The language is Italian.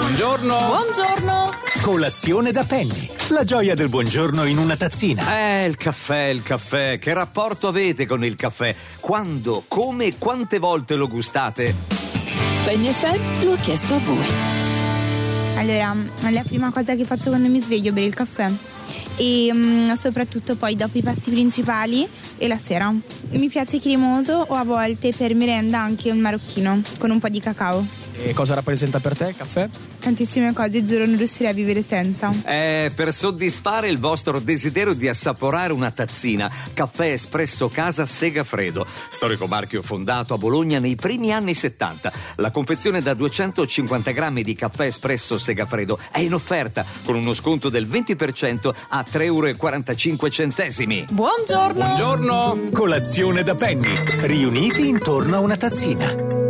Buongiorno. Buongiorno. Colazione da Penny. La gioia del buongiorno in una tazzina. Il caffè. Che rapporto avete con il caffè? Quando, come e quante volte lo gustate? Penny FM lo ha chiesto a voi. Allora, la prima cosa che faccio quando mi sveglio è bere il caffè. E soprattutto poi dopo i pasti principali e la sera. Mi piace cremoso o a volte per merenda anche un marocchino con un po' di cacao. E cosa rappresenta per te il caffè? Tantissime cose, giuro, non riuscirei a vivere senza. Per soddisfare il vostro desiderio di assaporare una tazzina, Caffè Espresso Casa Segafredo, storico marchio fondato a Bologna nei primi anni 70. La confezione da 250 grammi di Caffè Espresso Segafredo è in offerta con uno sconto del 20% a €3,45. Buongiorno. Buongiorno. Colazione da Penny. Riuniti intorno a una tazzina.